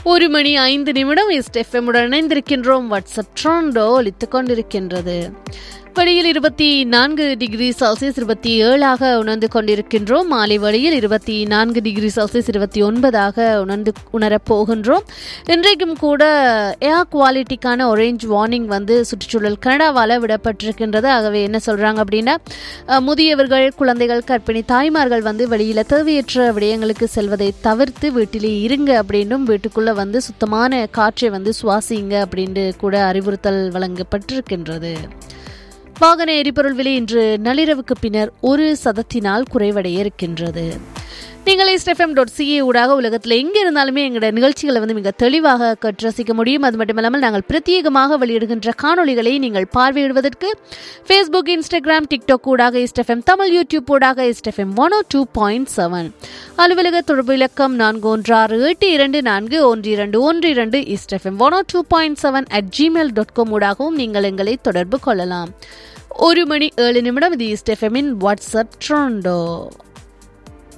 1:05 east FM உடன் இணைந்திருக்கின்றோம். WhatsApp ட்ரோண்டோ ஒலித்துக் கொண்டிருக்கின்றது. வெளியில் 24 டிகிரி செல்சியஸ் 27 உணர்ந்து கொண்டிருக்கின்றோம். மாலை வழியில் 24 டிகிரி செல்சியஸ் 29 உணரப் போகின்றோம். இன்றைக்கும் கூட ஏர் குவாலிட்டிக்கான ஆரஞ்ச் வார்னிங் சுற்றுச்சூழல் கனடாவால் விடப்பட்டிருக்கின்றது. ஆகவே என்ன சொல்றாங்க அப்படின்னா, முதியவர்கள், குழந்தைகள், கர்ப்பிணி தாய்மார்கள் வெளியில தேவையற்ற விடயங்களுக்கு செல்வதை தவிர்த்து வீட்டிலே இருங்க அப்படின்னும், வீட்டுக்குள்ள சுத்தமான காற்றை சுவாசிங்க அப்படின்ட்டு கூட அறிவுறுத்தல் வழங்கப்பட்டிருக்கின்றது. வாகன எரிபொருள் விலை இன்று நள்ளிரவுக்கு பின்னர் 1% குறைவடைய இருக்கின்றது. நீங்கள் eastfm.ca ஊடாக உலகத்தில் எங்கே இருந்தாலுமே எங்களோட நிகழ்ச்சிகளை மிக தெளிவாக கற்று ரசிக்க முடியும். அது மட்டுமல்லாமல் நாங்கள் பிரத்யேகமாக வெளியிடுகின்ற காணொலிகளை நீங்கள் பார்வையிடுவதற்கு Facebook, Instagram, TikTok ஊடாக eastfm தமிழ், YouTube ஊடாக eastfm 102.7 அலுவலக தொடர்பு இலக்கம் 4168241212 eastfm 102.7 @gmail.com ஊடாகவும் நீங்கள் எங்களை தொடர்பு கொள்ளலாம். 1:07 இது eastfm வாட்ஸ்அப் ட்ரோண்டோ.